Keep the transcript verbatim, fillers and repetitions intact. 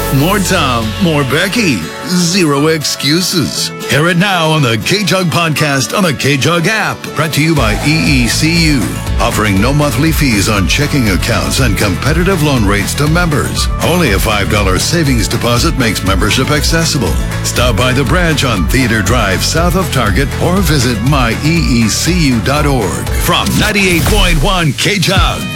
More Tom, more Becky. Zero excuses. Hear it now on the K-Jug podcast on the K-Jug app. Brought to you by E E C U. Offering no monthly fees on checking accounts and competitive loan rates to members. Only a five dollars savings deposit makes membership accessible. Stop by the branch on Theater Drive south of Target or visit my e e c u dot org. From ninety-eight point one K-Jug.